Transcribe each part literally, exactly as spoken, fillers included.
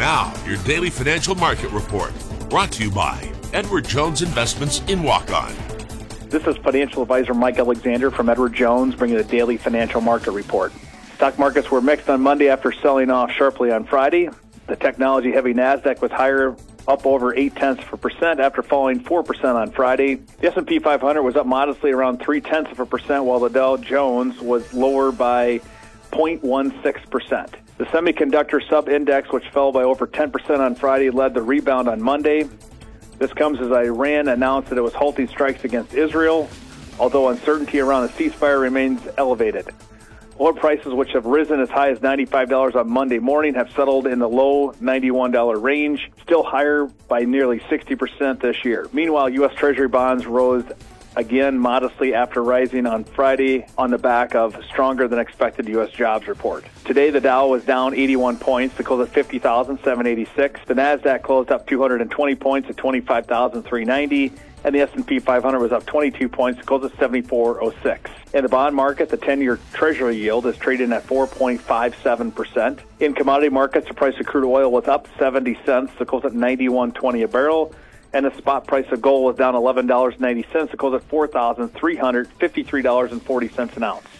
Now, your daily financial market report, brought to you by Edward Jones Investments in Waukon. This is financial advisor Mike Alexander from Edward Jones, bringing the daily financial market report. Stock markets were mixed on Monday after selling off sharply on Friday. The technology-heavy NASDAQ was higher, up over eight tenths of a percent after falling four percent on Friday. The S and P five hundred was up modestly around three tenths of a percent, while the Dow Jones was lower by zero point one six percent. The semiconductor sub-index, which fell by over ten percent on Friday, led the rebound on Monday. This comes as Iran announced that it was halting strikes against Israel, although uncertainty around the ceasefire remains elevated. Oil prices, which have risen as high as ninety-five dollars on Monday morning, have settled in the low ninety-one dollars range, still higher by nearly sixty percent this year. Meanwhile, U S Treasury bonds rose again modestly after rising on Friday on the back of stronger than expected U S jobs report. Today, the Dow was down eighty-one points to close at fifty thousand seven hundred eighty-six. The NASDAQ closed up two hundred twenty points at twenty-five thousand three hundred ninety. And the S and P five hundred was up twenty-two points to close at seventy-four oh six. In the bond market, the ten-year Treasury yield is trading at four point five seven percent. In commodity markets, the price of crude oil was up seventy cents to close at ninety-one twenty a barrel. And the spot price of gold was down eleven dollars and ninety cents to close at four thousand three hundred fifty-three dollars and forty cents an ounce.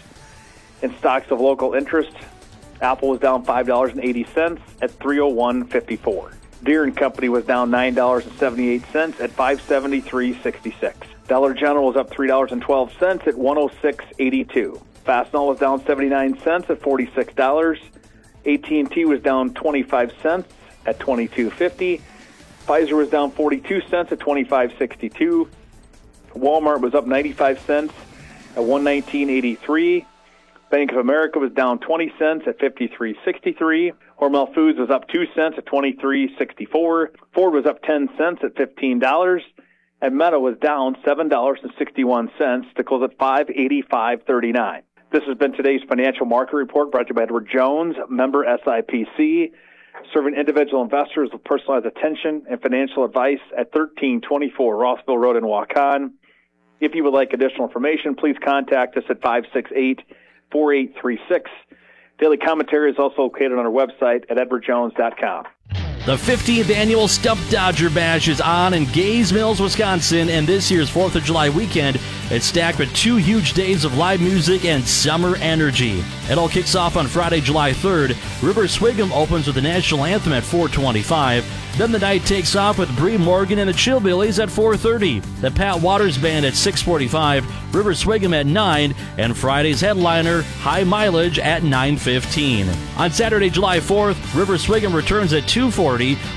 In stocks of local interest, Apple was down five dollars and eighty cents at three oh one fifty-four. Deere and Company was down nine dollars and seventy-eight cents at five seventy-three sixty-six. Dollar General was up three dollars and twelve cents at one oh six eighty-two. Fastenal was down seventy-nine cents at forty-six dollars. A T and T was down twenty-five cents at twenty-two fifty. Pfizer was down forty-two cents at twenty-five sixty-two. Walmart was up ninety-five cents at one nineteen eighty-three. Bank of America was down twenty cents at fifty-three sixty-three. Hormel Foods was up two cents at twenty-three sixty-four. Ford was up ten cents at fifteen dollars. And Meta was down seven dollars and sixty-one cents to close at five eighty-five thirty-nine. This has been today's financial market report brought to you by Edward Jones, member S I P C, serving individual investors with personalized attention and financial advice at thirteen twenty-four Rossville Road in Waukon. If you would like additional information, please contact us at five six eight, four eight three six. Daily commentary is also located on our website at edward jones dot com. The fifteenth annual Stump Dodger Bash is on in Gays Mills, Wisconsin, and this year's fourth of July weekend it's stacked with two huge days of live music and summer energy. It all kicks off on Friday, July third. River Swigum opens with the national anthem at four twenty-five. Then the night takes off with Bree Morgan and the Chillbillies at four thirty. The Pat Waters Band at six forty-five. River Swigum at nine. And Friday's headliner, High Mileage, at nine fifteen. On Saturday, July fourth, River Swigum returns at two forty.